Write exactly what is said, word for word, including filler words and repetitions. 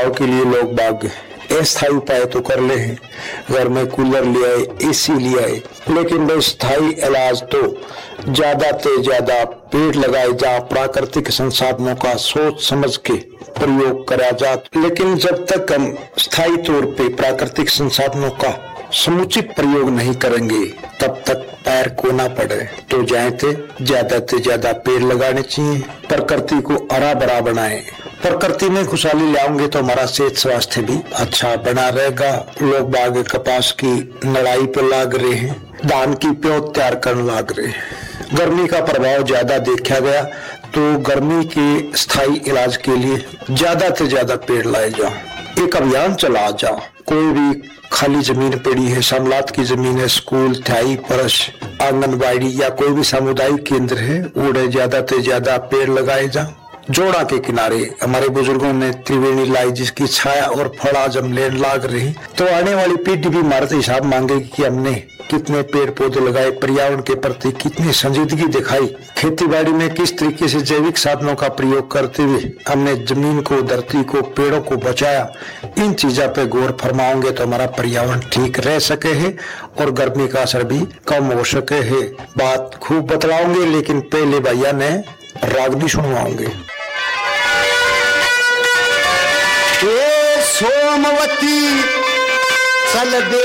बचाव के लिए लोग बाग अस्थायी उपाय तो कर ले हैं, घर में कूलर ले आए, एसी ले आए, लेकिन भाई स्थायी इलाज तो ज्यादा से ज्यादा पेड़ लगाए जा, प्राकृतिक संसाधनों का सोच समझ के प्रयोग करा जा। लेकिन जब तक हम स्थायी तौर पे प्राकृतिक संसाधनों का समुचित प्रयोग नहीं करेंगे तब तक पैर को ना पड़े। तो जाए थे ज्यादा से ज्यादा पेड़ लगाने चाहिए, प्रकृति को हरा भरा बनाए। प्रकृति में खुशहाली लाओगे तो हमारा सेहत स्वास्थ्य भी अच्छा बना रहेगा। लोग बाग कपास की लड़ाई पे लाग रहे हैं, धान की प्योत तैयार करने लाग रहे हैं। गर्मी का प्रभाव ज्यादा देखा गया तो गर्मी के स्थायी इलाज के लिए ज्यादा से ज्यादा पेड़ लाए जाओ, एक अभियान चला जाओ। कोई भी खाली जमीन पड़ी है, समलात की जमीन है, स्कूल, थाई, परश, आंगनबाड़ी या कोई भी सामुदायिक केंद्र है, उड़े ज्यादा से ज्यादा पेड़ लगाए जा। जोड़ा के किनारे हमारे बुजुर्गों ने त्रिवेणी लाई, जिसकी छाया और फल आज हम लेने लाग रहे, तो आने वाली पीढ़ी भी हमारे से हिसाब मांगेगी कि हमने कितने पेड़ पौधे लगाए, पर्यावरण के प्रति कितनी संजीदगी दिखाई, खेती बाड़ी में किस तरीके से जैविक साधनों का प्रयोग करते हुए हमने जमीन को, धरती को, पेड़ों को बचाया। इन चीजों पे गौर फरमाओगे तो हमारा पर्यावरण ठीक रह सके है और गर्मी का असर भी कम हो सके है। बात खूब बतलाओगे, लेकिन पहले भैया ने रागनी सुनवाओगे। सोमवती चल दे